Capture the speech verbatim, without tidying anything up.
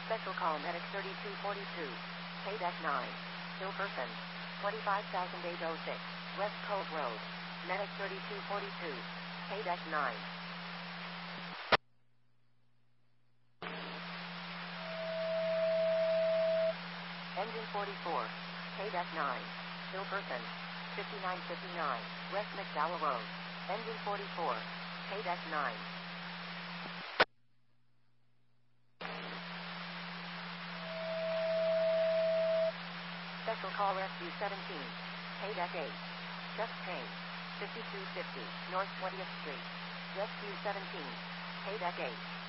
Special call Medic thirty-two forty-two. K-Deck nine. Hilperson. twenty-five thousand eight oh six. West Cove Road. Medic thirty-two forty-two. K-Deck nine. Engine forty-four. K-Deck nine. Hilperson. fifty-nine fifty-nine. West McDowell Road. Engine forty-four. K-Deck nine. Special call Rescue seventeen. K-Deck eight. Just change. fifty-two fifty. North twentieth Street. Rescue seventeen. K-Deck eight.